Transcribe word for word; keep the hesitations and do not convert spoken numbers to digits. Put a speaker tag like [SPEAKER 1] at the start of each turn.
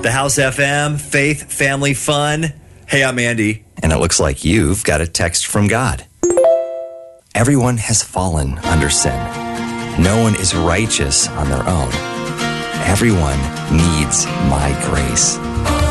[SPEAKER 1] The House F M, Faith, Family, Fun. Hey, I'm Andy.
[SPEAKER 2] And it looks like you've got a text from God. Everyone has fallen under sin. No one is righteous on their own. Everyone needs my grace.